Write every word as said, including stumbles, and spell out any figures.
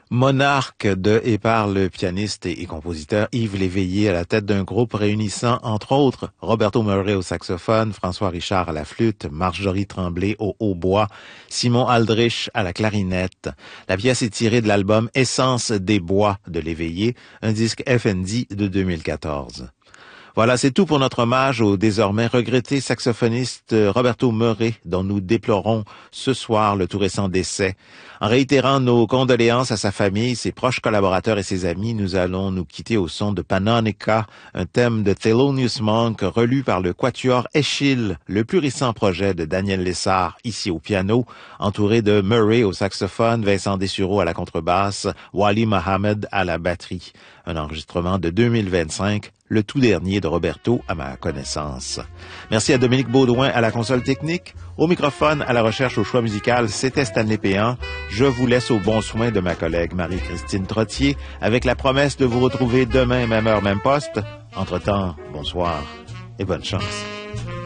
Monarque de et par le pianiste et compositeur Yves Léveillé à la tête d'un groupe réunissant, entre autres, Roberto Murray au saxophone, François Richard à la flûte, Marjorie Tremblay au hautbois, Simon Aldrich à la clarinette. La pièce est tirée de l'album Essence des bois de Léveillé, un disque F and D de deux mille quatorze. Voilà, c'est tout pour notre hommage au désormais regretté saxophoniste Roberto Murray, dont nous déplorons ce soir le tout récent décès. En réitérant nos condoléances à sa famille, ses proches collaborateurs et ses amis, nous allons nous quitter au son de Panonica, un thème de Thelonious Monk relu par le quatuor Eschyle, le plus récent projet de Daniel Lessard, ici au piano, entouré de Murray au saxophone, Vincent Dessureau à la contrebasse, Wali Mohamed à la batterie. Un enregistrement de deux mille vingt-cinq, le tout dernier de Roberto à ma connaissance. Merci à Dominique Baudouin à la console technique. Au microphone, à la recherche au choix musical, c'était Stanley Péan. Je vous laisse au bon soin de ma collègue Marie-Christine Trottier avec la promesse de vous retrouver demain, même heure, même poste. Entre-temps, bonsoir et bonne chance.